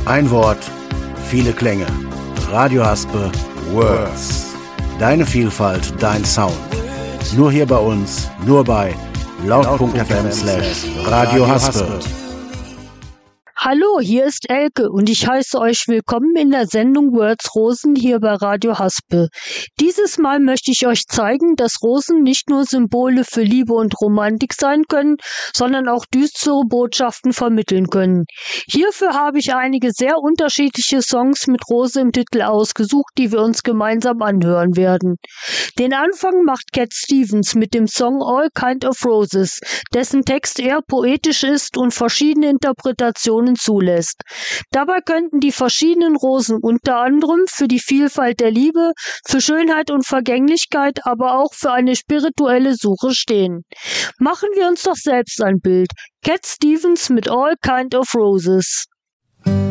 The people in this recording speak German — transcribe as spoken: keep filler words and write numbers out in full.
Ein Wort, viele Klänge. Radio Haspe Words. Deine Vielfalt, dein Sound. Nur hier bei uns, nur bei laut.fm slash Radio Haspe. Hallo, hier ist Elke und ich heiße euch willkommen in der Sendung Words Rosen hier bei Radio Haspe. Dieses Mal möchte ich euch zeigen, dass Rosen nicht nur Symbole für Liebe und Romantik sein können, sondern auch düstere Botschaften vermitteln können. Hierfür habe ich einige sehr unterschiedliche Songs mit Rose im Titel ausgesucht, die wir uns gemeinsam anhören werden. Den Anfang macht Cat Stevens mit dem Song All Kind of Roses, dessen Text eher poetisch ist und verschiedene Interpretationen zulässt. Dabei könnten die verschiedenen Rosen unter anderem für die Vielfalt der Liebe, für Schönheit und Vergänglichkeit, aber auch für eine spirituelle Suche stehen. Machen wir uns doch selbst ein Bild. Cat Stevens mit All Kind of Roses.